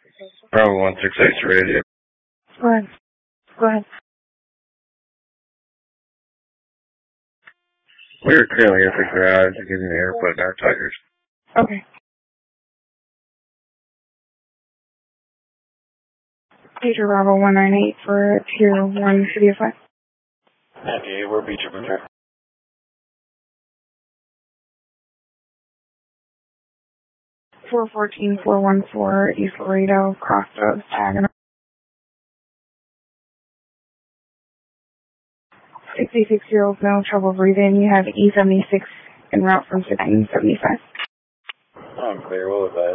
Bravo 168 radio. Go ahead. Go ahead. We're currently at the garage getting the airport Dark Tigers. Okay. Pager Bravo 198 for Tier 1 City of 5. 98, we're Beach River. 414-414 East Laredo, Crossroads, Saginaw. 66-year-old, no trouble breathing. You have E76 en route from 1675. I'm clear. What was that?